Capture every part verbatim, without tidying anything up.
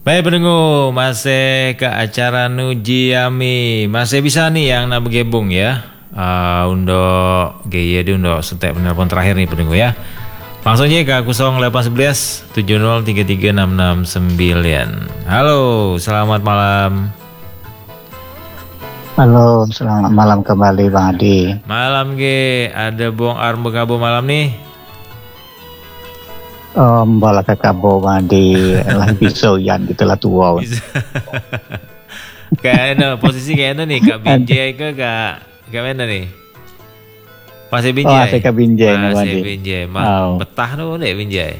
Baik pendengar, masih ke acara Nujiami. Masih bisa nih yang nak bergabung ya. Uh, untuk gaya dia untuk setiap penelpon terakhir nih pendengar ya. Langsung aja ke nol delapan satu satu tujuh nol tiga tiga enam enam sembilan. Halo, selamat malam. Halo, selamat malam kembali Bang Adi. Malam ge, ada Bong Ar bergabung malam nih. Um, bala kakabo Bang Adi, lah pisau yan gitulah tua. Kayaknya posisi kayaknya nih Kak Binjai ke Kak Kak mana nih? Masih Binjai. Oh, masih Kak Binjai nih Bang Adi. Masih Binjai. Mah Oh. betah tuh deh Binjai.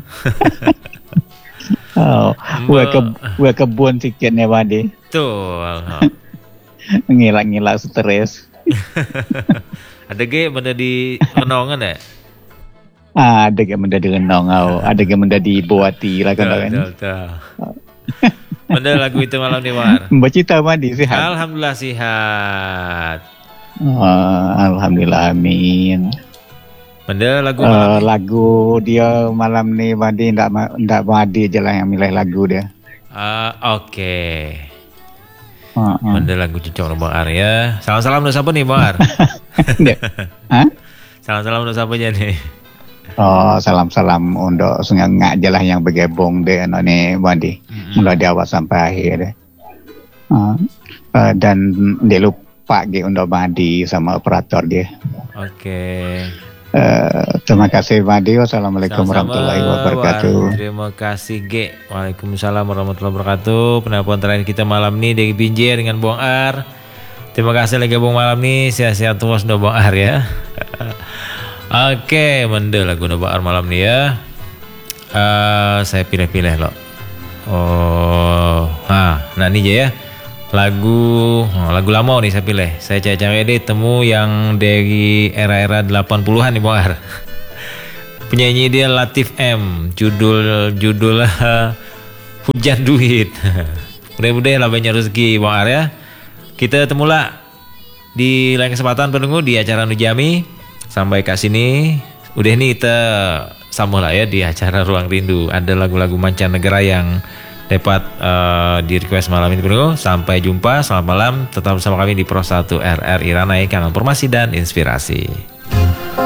Oh, gue ke gue kebun sikit nih Bang Adi. Tuh. Ngilak-ngilak stres. Ada ge benda di renongan ya? Ah, ada yang menjadi renong, oh. Ada yang menjadi buati lah kan. Betul, betul. Benda lagu itu malam nih War. Bercita Bang Adi sehat. Alhamdulillah sehat. Oh, alhamdulillah amin. Benda lagu Uh, malam nih. lagu dia malam nih Bang Adi, ndak ma- ndak Bang Adi je lah yang milih lagu dia. Ah, oke. Uh, uh. Benda lagu cocok Bang Ar ya. Salam-salam untuk siapa nih Bang Ar? Hah? Salam-salam untuk siapa aja nih? Oh, salam-salam untuk sengangak je lah yang bergabung deh no, nih Bandi. Mm-hmm. Mulai dari awal sampai akhir deh. Uh, uh, dan dia lupa gitu untuk Bandi sama operator dia. Oke. Okay. Uh, terima kasih Bandi. Wassalamualaikum warahmatullahi wabarakatuh. Terima kasih G. Waalaikumsalam warahmatullahi wabarakatuh. Penelpon terakhir kita malam nih dari Binjai dengan Bong Ar. Terima kasih lagi Bong malam nih. Sehat-sehat terus do Bong Ar ya. Oke, mende lagu Bong Ar malam nih ya. Uh, saya pilih-pilih loh. Oh, nah, nah ini aja ya. Lagu, oh, lagu lama nih saya pilih. Saya cari-cari deh temu yang dari era-era delapan puluhan nih Bong Ar. Penyanyi dia Latif M. Judul judul uh, Hujan Duit. Mudah-mudahan lah banyak rezeki Bong Ar ya. Kita temulah di lain kesempatan penunggu di acara Nujami. Sampai ke sini udah nih kita sambung lah ya di acara Ruang Rindu. Ada lagu-lagu mancanegara yang dapat uh, di request malam ini penunggu. Sampai jumpa, selamat malam. Tetap bersama kami di Pro satu R R I Ranai, kanal informasi dan inspirasi.